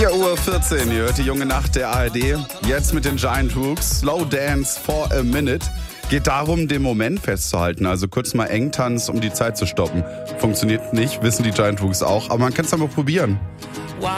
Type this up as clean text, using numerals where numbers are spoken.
4:14 Uhr, ihr hört die junge Nacht der ARD. Jetzt mit den Giant Rooks, Slow Dance for a Minute. Geht darum, den Moment festzuhalten, also kurz mal Engtanz, um die Zeit zu stoppen. Funktioniert nicht, wissen die Giant Rooks auch, aber man kann es mal probieren.